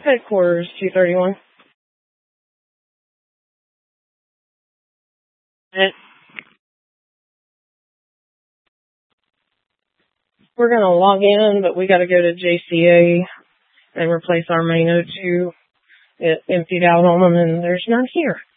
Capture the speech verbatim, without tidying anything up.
Headquarters, two thirty-one. We're going to log in, but we got to go to J C A and replace our main O two. It emptied out on them, and there's none here.